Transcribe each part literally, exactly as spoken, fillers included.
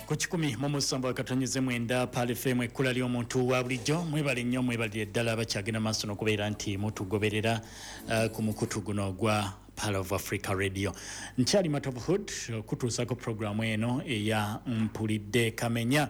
Kuchikumi momo samba katanyeze mwenda pale feme kula lyo muntu wa bulijjo mwebale nnyo mwebale ddala abakyagenda maaso n'okubeera nti mutugoberera uh, ku mukutu guno gwa Pearl of Africa Radio. Nkyali Matop Hood kutuusako programu eno eya Mpulidde Kamenya.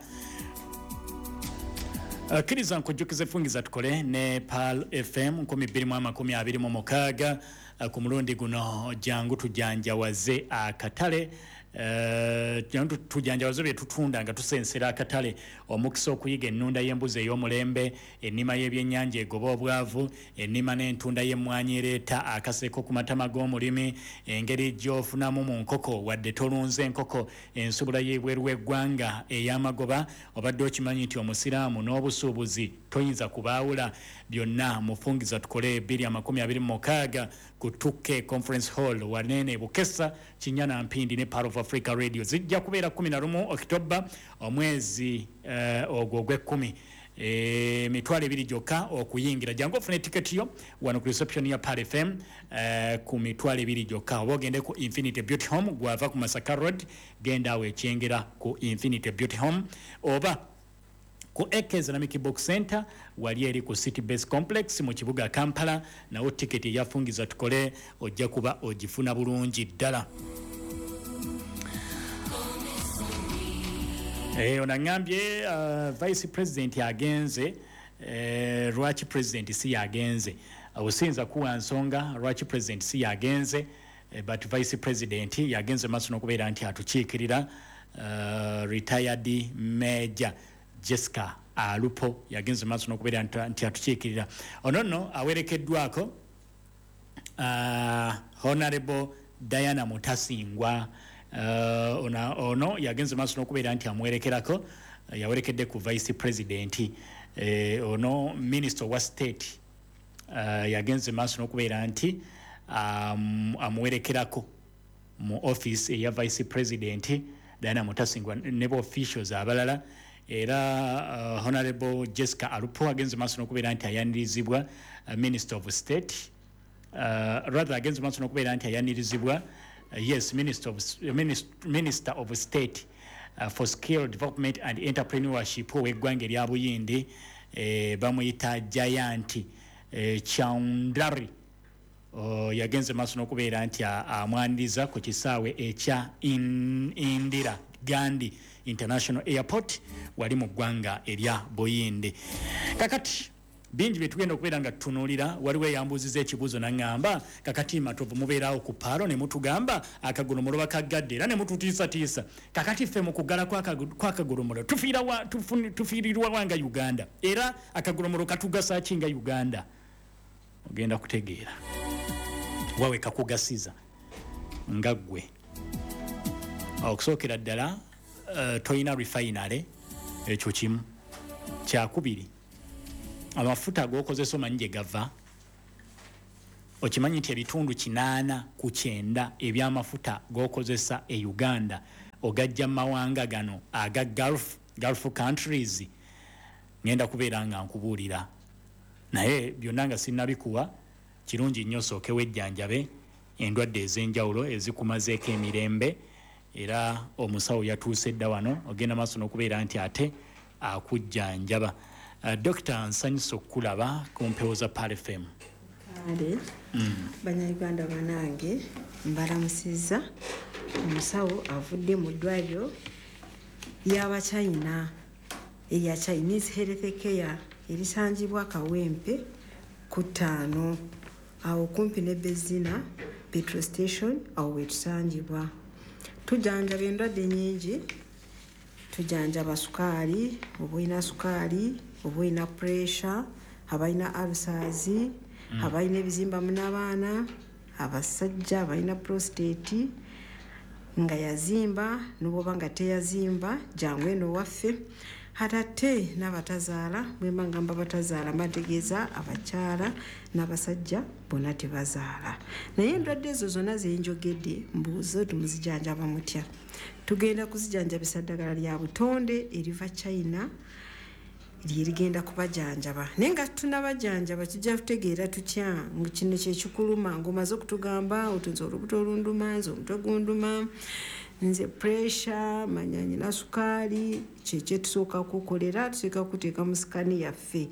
Uh, kiriza nkujjukize fungiza tukole ne Pearl F M nkumi bbiri mu amakumi abiri mu mukaaga uh, ku mulundi guno jangu tujanjawaze akatale uh, jangu tujanjawaze bye tutunda nga tusensera akatale omukisa okuyiga ennunda y'embuzi ey'omulembe ennima y'ebyennyanja egoba obwavu ennima n'entunda y'emmwanyi ereeta akaseko ku matama g'omulimi engeri gy'ofunamu mu nkoko wadde tolunze enkoko ensubula y'ebweru w'eggwanga ey'amagoba obadde okimanyi nti omusiraamu n'obusuubuzi toyinza kubaawula byonna mufungiza tukole bbiri amakumi abiri mu mukaaga ku Tukke Conference Hall wanene Bukesa Kinyana Mpindi ne Pearl of Africa Radio zijja kubeera kumi na lumu Oktoba omwezi uh, ogwo gw'ekkumi e mitwale ebiri gyokka okuyingira jangu ofune ticket yo wano ku reception ya Pearl F M uh, ku mitwale ebiri gyokka oba ogende ku Infinity Beauty Home gwava ku Masaka Road genda awo ekyengera ku Infinity Beauty Home oba ku Ekeza na Miki Box Center wali eri ku City Base Complex mu kibuga Kampala nawo ticket yafungiza tukole ojja kuba ogifuna bulungi ddala. Eh onangambye uh, Vice President yagenze eh, Rwachi President si yagenze awusinza kuwa nsonga Rwachi President si yagenze eh, but Vice President yagenze maso nokubeera nti atukiikirira uh, retired Major Jessica Alupo yagenze maso nokubeera nti atukiikirira ono nno awerekeddwako uh, Honorable Diana Mutasingwa uh, ona, ono yagenze maso nokubeera nti amwerekerako uh, yawerekedde ku Vice President uh, ono Minister wa State uh, yagenze maso nokubeera nti um, amwerekerako mu office ya Vice President Diana Mutasingwa nebo officials abalala era uh, Honorable Jessica Alupo agenze maso nokubeera nti ayanirizibwa uh, Minister of State uh, rather agenze maso nokubeera nti ayanirizibwa uh, yes Minister of uh, Minister, Minister of State uh, for Skill Development and Entrepreneurship w'eggwanga erya Buyindi eh, bamuyita Giant eh, Chaundari uh, yagenze maso nokubeera nti amwaniriza ku kisaawe ekya in, Indira Gandhi International Airport wali mu ggwanga erya Buyindi. Kakati bingi byetugenda okubeera nga tutunuulira waliwo eyambuuziza ekibuuzo nangamba kakati Matovu mubeerawo ku Paalo ne mutugamba akagolomolo bakagadde era ne mututiisatiisa kakati ffe mu kugala kw'akagolomolo tufiirirwa wanga Uganda era akagolomolo katugasa ki nga Uganda ogenda kutegeera wawe kakugasiza nga ggwe okusookera ddala uh, toyina refinery ekyo kimu kyakubiri amafuta g'okozesa omanyi gye gava okimanyi nti ebitundu kinaana ku kyenda ebyamafuta g'okozesa e Uganda ogajja mawanga gano aga Gulf, Gulf countries ngenda kubeera nga nkubuulira naye byonna nga sinnabikuwa kirungi nnyo sookewo ejjanjabe endwadde ez'enjawulo ezikumazeeko emirembe era omusawo yatuuse dda wano ogenda maaso n'okubeera nti ate akujjanjaba. Uh, Doctor nsanyusa okulaba ku mpewo za Pearl F M. Kale mm. Bannayuganda banange mbalamusiza omusawo avudde mu ddwaliro y'Abachina eya Chinese Health Care erisangibwa Kawempe ku ttaano awo kumpi ne Bezina petrol station awo wetusangibwa. Tujanjaba endwadde nnyingi, tujanjaba sukaali, obuina sukaali, obuina pressure, abaina ulcers, mm. abaina ebizimba mu n'abaana, abasajja abaina prostate nga yazimba n'oba nga teyazimba jangu eno waffe hatate n'abatazaala bwemba ngamba batazaala mbategeeza abakyala n'abasajja bonna tebazaala naye endwadde ezo zonna zenjogedde mbuuzo tumuzijanjaba mutya. Tugenda kuzijanjabisa ddagala lya butonde eriva China lyerigenda kubajanjaba naye nga tunabajanjaba tujja kutegeera tutya ngu kino kyekikuluma ng'omaze okutugamba otunze olubuto olunduma nze omutwe gunduma nze pressure manyanyi na sukali cheche tusoka kukolera tuseka kuteeka mu skani yaffe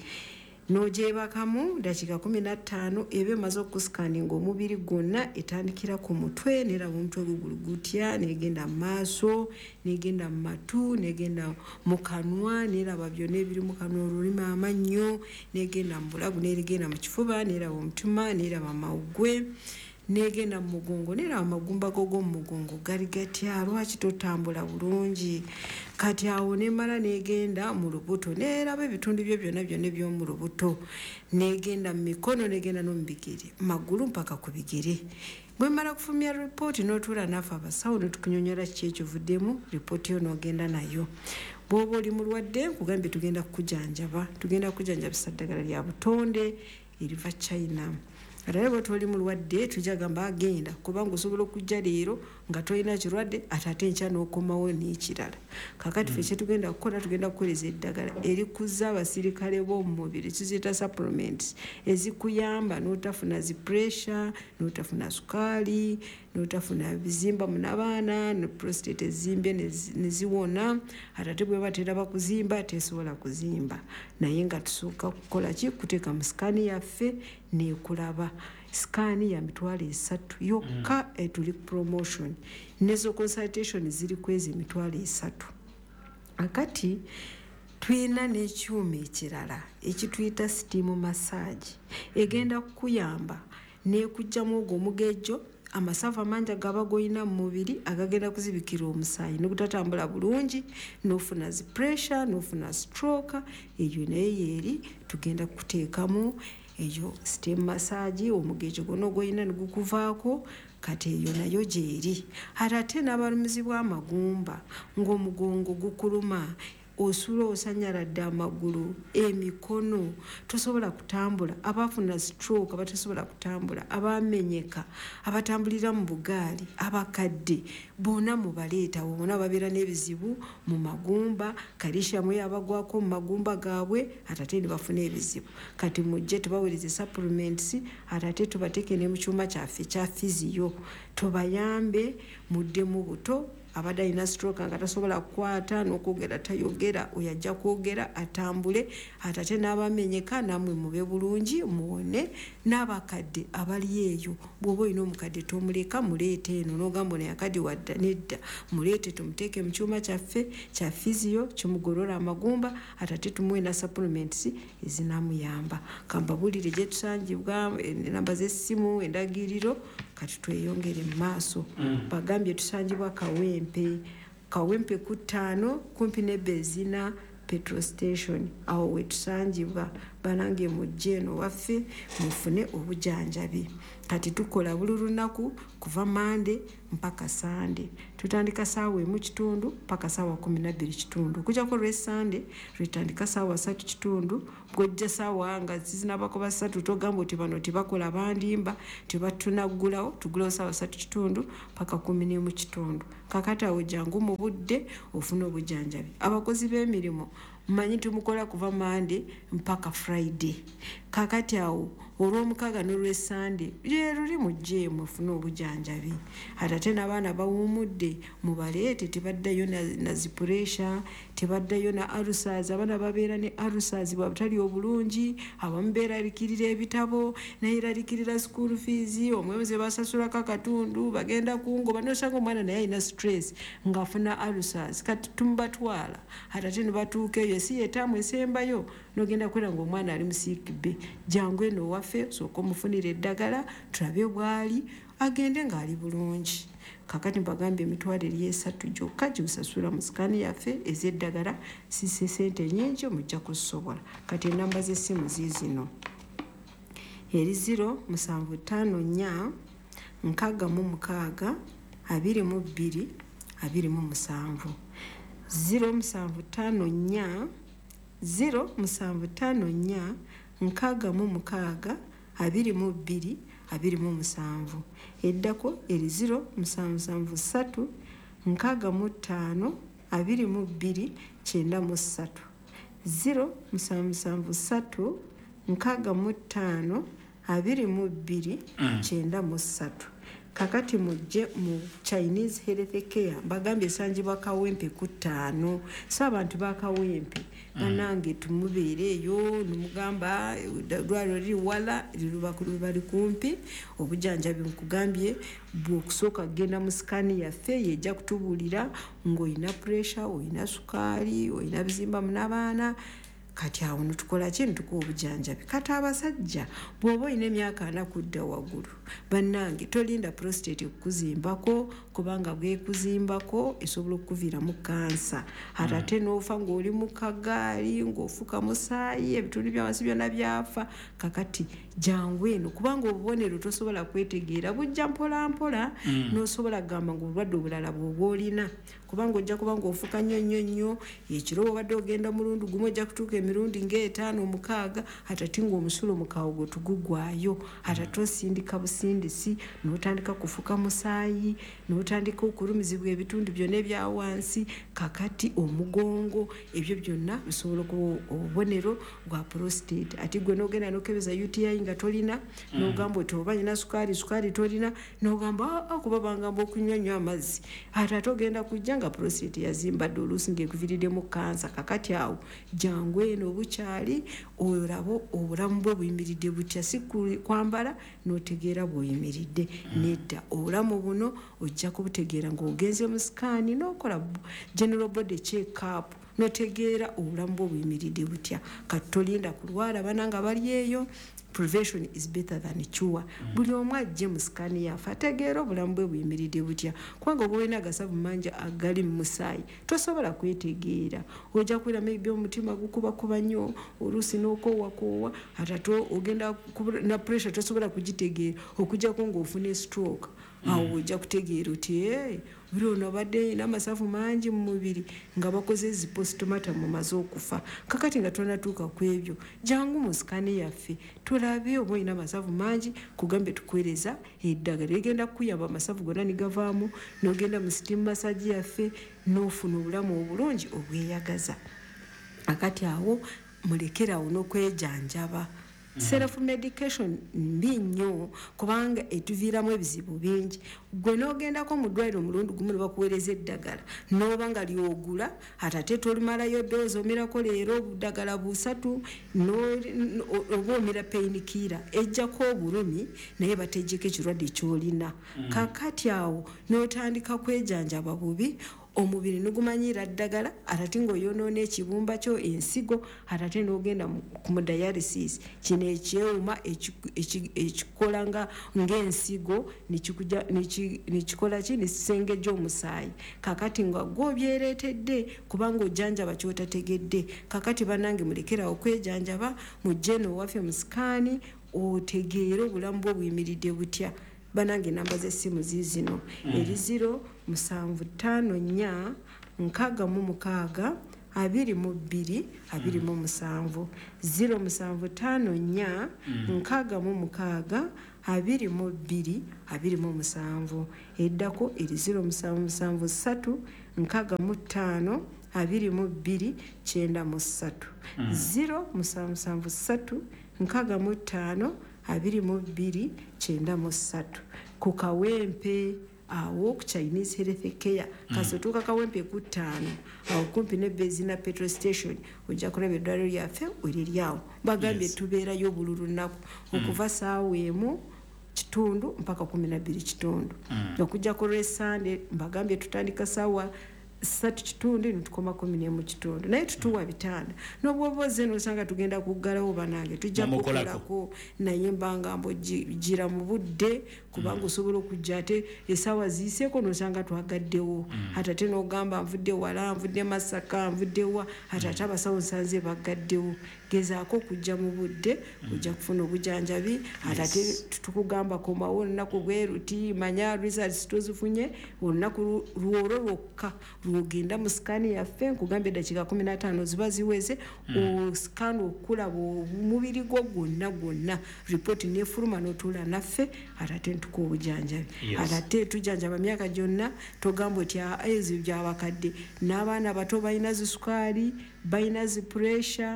nojebakamu dakika kumi na ttaano ebe mazo kusikaninga omubiri gwonna etandikira ku mutwe neraba omutwe ogugulu gutya negenda mu maaso negenda mu matu negenda mu kanwa neraba byonna ebiri mu kanwa olulimi amannyo negenda mu bulago negenda mu kifuba neraba omutima neraba amawugwe negenda mu mugongo neraba amagumba go mu mugongo gali gatya lwaki totambula bulungi kati awo nemala negenda mu lubuto neraba ebitundu byo byonna byonna by'omu lubuto negenda mu mikono negenda no mu bigere magulu mpaka ku bigere bwe mala kufumya report n'otuula naffe abasawo netukunyonyola kiki ekivuddemu report yo n'ogenda nayo bw'oba oli mulwadde nkugambye tugenda kukujanjaba tugenda kukujanjabisa ddagala lya butonde eriva China Ate bwe tuli mulwadde tujja gamba agenda kubanga osobola okujja leero nga tolina kirwadde atate enkya n'okomawo n'ekirala kakati ffe kye tugenda kukola tugenda kukoleza eddagala erikuza abasirikale b'omu mubiri tuziyita supplements ezikuyamba n'otafuna zi pressure n'otafuna sukaali n'otafuna bizimba mu n'abaana ne prostate ezimbye ne ziwona ate bwe batera bakuzimba tesobola kuzimba naye nga tusooka kukola ki kuteeka mu sikaani yaffe nekulaba sikaani ya mitwalo esatu yokka mm. etuli promotion nezo consultation ziri kwezi mitwalo esatu akati tuyina n'ekyuma ekirala ekituyita steam massage egenda kukuyamba nekujjamu ogwo omugejjo amasavu amangi agaba goyina mu mubiri agagenda kuzibikira omusaayi n'obutatambula bulungi n'ofuna zi pressure n'ofuna stroke eyo naye yeri tugenda kuteekamu eyo steam massage omugejo gono goyina nigukuvaako kati eyo nayo gyeri ate n'abalumizi bw'amagumba ng'omugongo gukuluma osula osanyaladde amagulu emikono tosobola kutambula abafuna stroke abatasobola kutambula abamenyeka abatambulira mu bugaali abakadde bona mubaleetawo bona babeera n'ebizibu mu magumba kalishamu yabagwako mu magumba gaabwe atate ne bafuna ebizibu kati mujje tubawereze supplements atate tubateeke ne mu kyuma kyaffe kya fiziyo tubayambe mudde mu buto abadde alina stroke nga tasobola kukwata n'okwogera tayogera oyajja kwogera atambule atate n'abamenyeka namwe mube bulungi muwone n'abakadde abali eyo bw'oba olina omukadde tomuleka muleete eno n'ogamba ono yakadde wadda nedda muleete tumuteeke mu kyuma kyaffe kya fiziyo kimugorora amagumba atate tumuwe na supplements ezinamuyamba kambabulire gye tusangibwa enamba z'essimu endagiriro kati tweyongere mu maaso bagambye tusangibwa Kawempe Kawempe ku ttaano kumpi ne Bezina petrol station awo wetusangibwa banange mujje eno waffe mufune obujanjabi kati tukola buli lunaku kuva Mande mpaka Sande tutandika saawa emu kitundu mpaka saawa kumi na bbiri kitundu kujjako lw'Esande lwetandika saawa ssatu kitundu gojja saawa nga zizinabako basatu togamba oti bano tebakola bandimba tebatunagulawo tugulawo saawa ssatu kitundu mpaka kumi n'emu kitundu kakati awo jangu mu budde ofuna obujanjabi abakozi b'emirimu mmanyi tumukola kuva Mande mpaka Friday kakati awo olw'omukaaga n'olw'Esande leero li mujje mufuna obujanjabi ate n'abaana bawummudde mubaleete tebaddayo na, na zipuresha tebaddayo na alusas abaana babeera ne alusas bwabutali obulungi abamu beeraliikirira ebitabo nayeraliikirira school fees omwezi basasulako akatundu bagenda kungoba nosanga omwana naye alina stress ng'afuna alusas kati tumubatwala ate ne batuuka eyo si yetaamu esembayo nogenda kwera ng'omwana ali musiikibbe jangu eno waffe sooka omufunira eddagala tulabe bwali agende ng'ali bulungi kakati mbagambye emitwalo eri esatu gyokka gyosasula mu sikaani yaffe ez'eddagala si sente nnyingi mujja kusobola kati enamba z'essimu ziizino eri ziro musanvu ttaano nnya nkaaga mu mukaaga abiri mu bbiri abiri mu musanvu ziro musanvu ttaano nnya ziro musanvu ttaano nnya nkaaga mu mukaaga abiri mu bbiri abiri mu musanvu eddako eri ziro musanvu musanvu ssatu nkaaga mu ttaano abiri mu bbiri kyenda mu ssatu ziro musanvu musanvu ssatu nkaaga mu ttaano abiri mu bbiri kyenda mu ssatu kakati mujje mu Chinese health care bagambye esangibwa kawempe ku ttaano so abantu bakawempe banange tumubeereeyo nimugamba dwaliro liri wala lirubakulu bali kumpi obujanjabi nkugambye bwokusooka kgenda mu sikaani yaffe yejja kutubuulira ng'olina pressure olina sukaali olina bizimba mu n'abaana kati awo netukola ki netukuwa obujanjabi kati abasajja bw'oba olina emyaka ana kudda waggulu bannange tolinda prostate okukuzimbako kubanga bwekuzimbako esobola okukuviiramu kansa ate ate n'ofa ng'oli mu kagaali ng'ofuka musaayi ebitundu byawansi byonna byafa kakati jangu eno kubanga obubonero tosobola kwetegeera bujja mpola mpola n'osobola kugamba ng'obulwadde obulala bw'oba olina kubanga ojja kubanga ofuka nnyo nnyo nnyo ekiro obadde ogenda mulundi gumu ojja kutuuka emirundi ng'etaano omukaaga atati ng'omusulo mukaawo gwe tugugwayo atati osindika busindisi n'otandika kufuka musaayi n'otandika okulumizibwa ebitundu byonna ebya wansi kakati omugongo ebyo byonna bisobola okuba obubonero bwa prostate ati gwe n'ogenda n'okebeza U T I nga tolina n'ogamba oti oba nyina sukaali sukaali tolina n'ogamba kuba bangamba okunywa nnyo amazzi ate ate ogenda kujja nga prostate yazimbadde oluusi ng'ekuviiriddemu kansa kakati awo jangu eno obukyali olabo obulamu bwe buyimiridde butya si kwambala n'otegeera bw'oyimiridde nedda obulamu buno ojja kubutegeera ng'ogenze mu sikaani n'okola general body check up notegeera obulamu bwe buyimiridde butya kati tolinda kulwala bana nga bali eyo prevention is better than cure buli omu ajje mu sikaani yaffe ategeera obulamu bwe buyimiridde butya kubanga oba olina agasavu mangi agali mu musaayi tosobola kwetegeera ojja kuwera maybe omutima gukubakuba nnyo oluusi n'okoowakoowa ate ogenda na pressure tosobola kugitegeera okujjako ng'ofuna stroke awo ojja kutegeera oti buli ono abadde n'amasavu mangi mu mubiri nga bakoze ezi postmortem mumaze okufa kakati nga tonatuuka ku ebyo jangu mu sikaani yaffe tulabe oba olina amasavu mangi kugambe tukuweereza eddagala ligenda kukuyamba amasavu gonna nigavaamu n'ogenda mu steam massage yaffe n'ofuna obulamu obulungi obweyagaza akati awo mulekerawo n'okwejanjaba self medication mbi nnyo kubanga etuviiramu ebizibu bingi gwe n'ogendako mu ddwaliro omulundi gumu ne bakuweereza eddagala n'oba nga lyogula ate ate tolimalayo doozi omirako leero obuddagala busatu oba omira painkiller ejjako obulumi naye bateggyeko ekirwadde ky'olina kakati awo n'otandika kwejanjaba bubi omubiri nugumanyira ddagala atati ng'oyonoona ekibumba kyo ensigo atati n'ogenda ku dialysis kino ekyewuma ekikola nga ng'ensigo nekikola ki nesisengejja omusaayi kakati nga gw'obyereetedde kubanga ojjanjaba kyotategedde kakati bannange mulekerawo okwejanjaba mujje n'owaffe mu sikaani otegeere obulamu bwe buyimiridde butya banange namba z'essimu ziizino eri ziro musanvu ttaano nnya nkaaga mu mukaaga abiri mu bbiri abiri mu musanvu ziro musanvu ttaano nnya nkaaga mu mukaaga abiri mu bbiri abiri mu musanvu eddako eri ziro musanvu musanvu ssatu nkaaga mu ttaano abiri mu bbiri kyenda mu ssatu ziro musanvu musanvu ssatu nkaaga mu ttaano abiri mu bbiri kyenda mu ssatu ku kawempe awo ku Chinese health care kasotuka kawempe ku ttaano awo kumpi ne Bezina petrol station ojja kulaba eddwaliro lyaffe weriri bagambye tubeerayo buli lunaku okuva saawa emu kitundu mpaka kumi na bbiri kitundu okujja ku lwesande mbagambye tutandika saawa ssatu kitundu netukoma kumi n'emu kitundu naye tutuwa bitanda n'obwoba ozze n'osanga tugenda kuggalawo banange tujja kukolako naye mbanga mbo gira mu budde kubanga osobola okujja ate essaawa ziiseeko n'osanga twagaddewo ate ate n'ogamba nvudde wala nvudde Masaka nvuddewa ate ate abasawo nsanze bagaddewo gezaako okujja mu budde ojja kufuna obujanjabi ate ate tukugamba komawo olunaku bwe ruti manya results tozifunye olunaku lwolwo lwokka lwogenda mu sikaani yaffe nkugambye eddakiika kumi na ttaano ziba ziweze osikaani okulaba omubiri gwo gwonna gwonna ripooti nefuluma n'otuula naffe ate ate ntukuwa obujanjabi ate ate tujanjaba myaka gyonna togamba oti ezo byabakadde n'abaana bato balina zisukaali balina zi pressure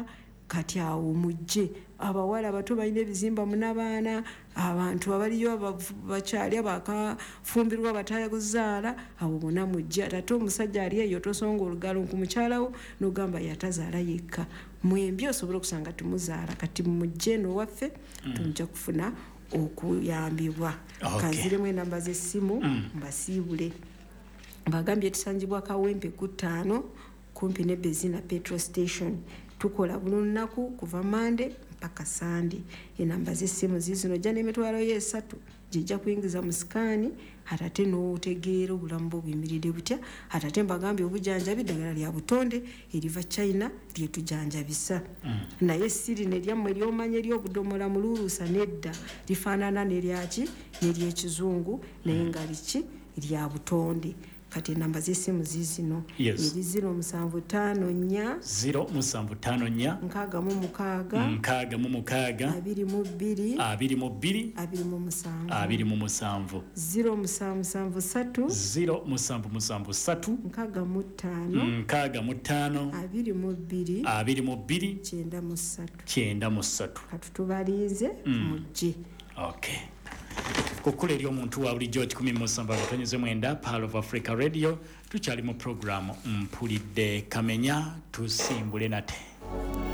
kati awo mujje abawala abato balina ebizimba munabaana abantu abaliyo bakyali abakafumbirwa bataaya kuzaala abo bonna mujje ate omusajja ali eyo tosonga olugalo ku mukyalawo n'ogamba yatazaala yekka mwembi osobola okusanga tumuzaala kati mujje n'owaffe tujja kufuna okuyambibwa kanziremu enamba z'essimu mbasiibule mbagambye tusangibwa Kawempe ku ttaano kumpi ne Bezina petrol station tukola buli lunaku kuva Mande mpaka Sande enamba z'essimu zizino ojja n'emitwalo y'esatu gijja kuyingiza mu sikaani atate n'otegeera obulamu bwo buyimiridde butya atate mbagambye obujjanjabi ddagala lya butonde eriva China lyetujanjabisa naye siri neryammwe eryomanya ery'obudomola muluuluusa nedda lifaanana neryaki nery'ekizungu naye nga liki lya butonde kati enamba z'essimu zizino eri ziro musanvu ttaano nnya ziro musanvu ttaano nnya nkaaga mu mukaaga nkaaga mu mukaaga abiri mu bbiri abiri mu bbiri abiri mu musanvu abiri mu musanvu ziro musanvu musanvu ssatu ziro musanvu musanvu ssatu nkaaga mu ttaano nkaaga mu ttaano abiri mu bbiri abiri mu bbiri kyenda mu ssatu kyenda mu ssatu kati tubalinze mujje okay kukula eri omuntu wa bulijjo kikumi mu musanvu abatonyeze mwenda Pearl of Africa Radio tukyali mu programu mpulidde kamenya tusimbule nate